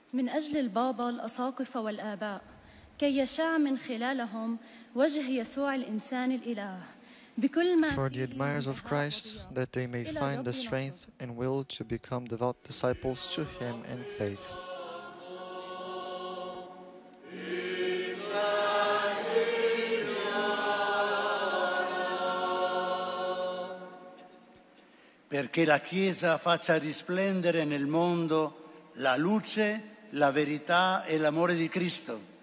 من أجل البابا الأساقفة والآباء كي يشاع من خلالهم وجه يسوع الإنسان الإله بكل ما For the admirers of Christ, that they may find the strength and will to become devout disciples to Him in faith. Perché la Chiesa faccia risplendere nel mondo la luce, la verità e l'amore di Cristo.